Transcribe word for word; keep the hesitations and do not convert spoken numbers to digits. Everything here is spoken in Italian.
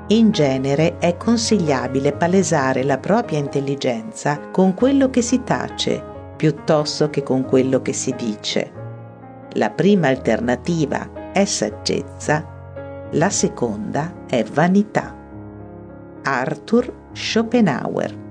In genere è consigliabile palesare la propria intelligenza con quello che si tace, piuttosto che con quello che si dice. La prima alternativa è saggezza, la seconda è vanità. Arthur Schopenhauer.